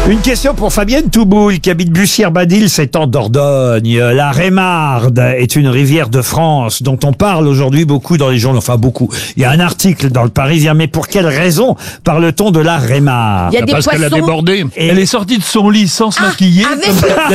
Une question pour Fabienne Touboul qui habite Bussière-Badil, c'est en Dordogne. La Rémarde est une rivière de France dont on parle aujourd'hui beaucoup dans les journaux. Enfin beaucoup. Il y a un article dans le Parisien. Mais pour quelle raison parle-t-on de la Rémarde? Il y a des Parce qu'elle a poissons. débordé. Et- Elle est sortie de son lit sans se maquiller. avec-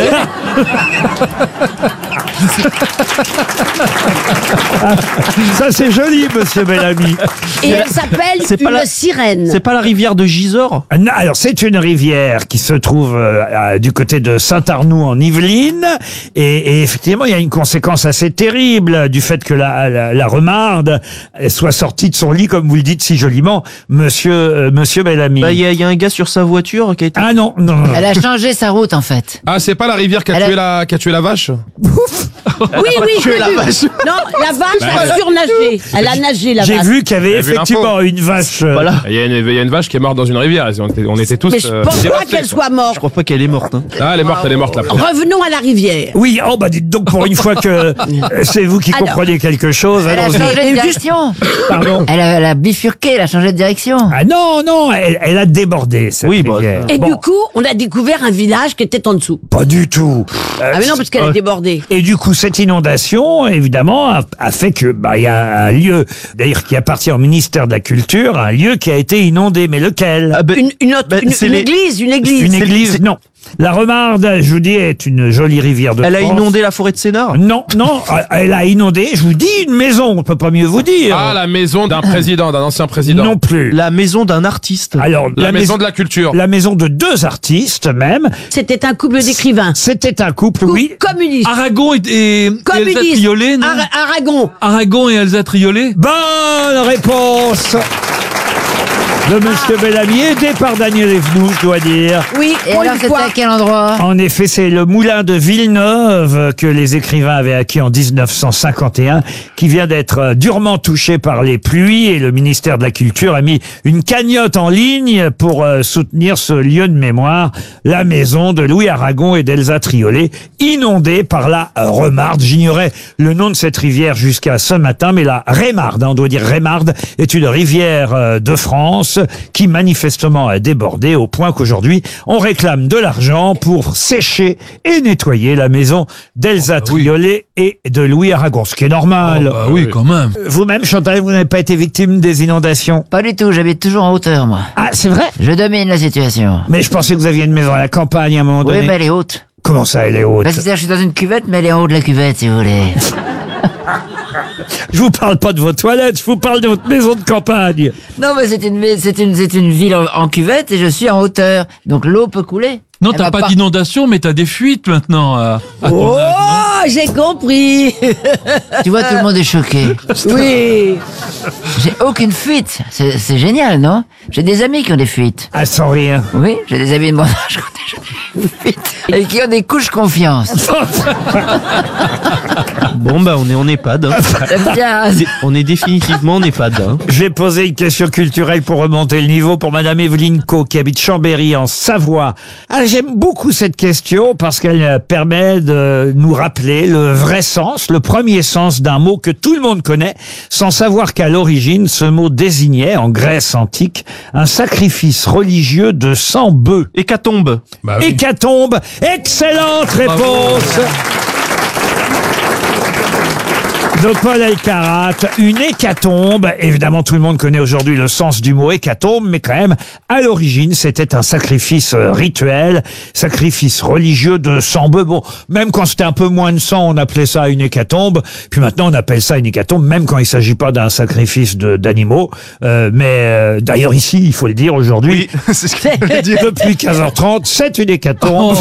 Ça c'est joli, monsieur Bellamy. Et elle s'appelle c'est pas une la- sirène. C'est pas la rivière de Gisors? Non, alors c'est une rivière qui se trouve du côté de Saint-Arnoux en Yvelines et effectivement il y a une conséquence assez terrible du fait que la Remarde soit sortie de son lit, comme vous le dites si joliment, monsieur Bellamy. Bah, il y a un gars sur sa voiture qui a été... Ah non, non, non. Elle a changé sa route en fait. Ah, c'est pas la rivière qui a, Elle a- tué la vache? Oui, j'ai vu. Non, la vache a surnagé. Elle a nagé, la J'ai vache. vu qu'il y avait J'ai vu effectivement une vache. Voilà. Il y a une vache qui est morte dans une rivière. On était tous. Mais je pense pas dévastés, qu'elle quoi. soit Je morte. crois pas qu'elle est morte. Hein. Ah, elle est morte la pauvre. Revenons à la rivière. Oui, oh bah dites donc pour une fois que c'est vous qui Alors, comprenez quelque chose. Elle a allons-y. changé de direction. Pardon. Elle a bifurqué, elle a changé de direction. Ah non, elle a débordé cette Oui, bah, rivière. Et Bon, du coup, on a découvert un village qui était en dessous. pas du tout. Ah mais non, parce qu'elle a débordé. Et du coup, cette inondation, évidemment, a fait que il y a un lieu, d'ailleurs, qui appartient au ministère de la Culture, un lieu qui a été inondé. Mais lequel? Ah, bah, Une autre, bah, c'est les- église, une église. Une église? Non. La Remarde, je vous dis, est une jolie rivière de Elle a France. inondé la forêt de Sénart? Non, elle a inondé, je vous dis, une maison, on peut pas mieux vous dire. Ah, la maison d'un président, d'un ancien président. Non plus. La maison d'un artiste. Alors, La maison de la culture. La maison de deux artistes, même. C'était un couple d'écrivains. C'était un couple, oui. Communistes. Aragon et Elsa Communistes. Triolet, non? Aragon. Aragon et Elsa Triolet? Bonne réponse de Monsieur Bellamy, aidé par Daniel Evenou, je dois dire. Oui, Et pour alors une c'était fois. à quel endroit? En effet, c'est le moulin de Villeneuve que les écrivains avaient acquis en 1951, qui vient d'être durement touché par les pluies, et le ministère de la Culture a mis une cagnotte en ligne pour soutenir ce lieu de mémoire, la maison de Louis Aragon et d'Elsa Triolet, inondée par la Remarde. J'ignorais le nom de cette rivière jusqu'à ce matin, mais la Rémarde, on doit dire Rémarde, est une rivière de France qui manifestement a débordé au point qu'aujourd'hui on réclame de l'argent pour sécher et nettoyer la maison d'Elsa Triolet et de Louis Aragon, ce qui est normal. Bah oui, quand même. Vous-même, Chantal, vous n'avez pas été victime des inondations? Pas du tout, j'habite toujours en hauteur moi. Ah, c'est vrai? Je domine la situation. Mais je pensais que vous aviez une maison à la campagne à un moment Oui, donné. mais elle est haute. Comment ça, elle est haute? Parce que je suis dans une cuvette, mais elle est en haut de la cuvette si vous voulez. Je vous parle pas de vos toilettes, je vous parle de votre maison de campagne. Non, mais c'est une ville en cuvette et je suis en hauteur. Donc l'eau peut couler. Non, Elle t'as va pas d'inondation, mais t'as des fuites maintenant. À ton Oh, âge, j'ai compris. Tu vois, tout le monde est choqué. Oui. J'ai aucune fuite. C'est génial, non? J'ai des amis qui ont des fuites. Ah, sans rire. Oui, j'ai des amis de mon âge qui ont des fuites. Et qui ont des couches confiance. Bon, bah, on est en EHPAD. Hein. J'aime bien. On est définitivement en EHPAD. Hein. J'ai posé une question culturelle pour remonter le niveau pour Madame Evelyne Co, qui habite Chambéry, en Savoie. Ah, j'aime beaucoup cette question parce qu'elle permet de nous rappeler le vrai sens, le premier sens d'un mot que tout le monde connaît, sans savoir qu'à l'origine, ce mot désignait, en Grèce antique, un sacrifice religieux de 100 bœufs. Hécatombe. Bah oui. Hécatombe, excellente réponse de Paul Elkarat. Une hécatombe, évidemment tout le monde connaît aujourd'hui le sens du mot hécatombe, mais quand même, à l'origine, c'était un sacrifice rituel, sacrifice religieux de 100 bœufs. Bon, même quand c'était un peu moins de 100, on appelait ça une hécatombe, puis maintenant on appelle ça une hécatombe, même quand il s'agit pas d'un sacrifice d'animaux. D'ailleurs ici, il faut le dire aujourd'hui, C'est ce que je voulais dire. depuis 15h30, c'est une hécatombe.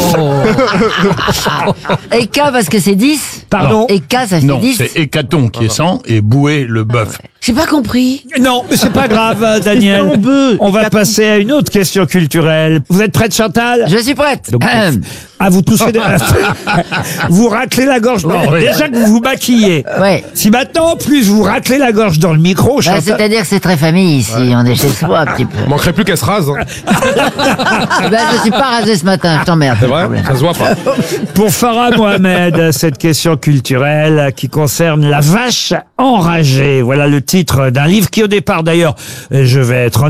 Et K parce que c'est 10. Pardon? Et K ça fait Non, 10. c'est hécaton qui est 100 et boué le bœuf. J'ai pas compris. Non, mais c'est pas grave, Daniel. C'est 100 bœufs. On va passer à une autre question culturelle. Vous êtes prête, Chantal? Je suis prête. Donc, ah, vous toussez, vous raclez la gorge. Non, oui. déjà que vous vous maquillez. Ouais. Si maintenant, en plus, vous raclez la gorge dans le micro, Bah, Chantal. c'est-à-dire que c'est très famille ici, on est chez soi un petit peu. Manquerait plus qu'elle se rase. Hein. Bah, je suis pas rasé ce matin, je t'emmerde. C'est pas de vrai? problème. Ça se voit pas. Pour Farah Mohamed, cette question culturelle qui concerne la vache enragée. Voilà le titre d'un livre qui, au départ, d'ailleurs, je vais être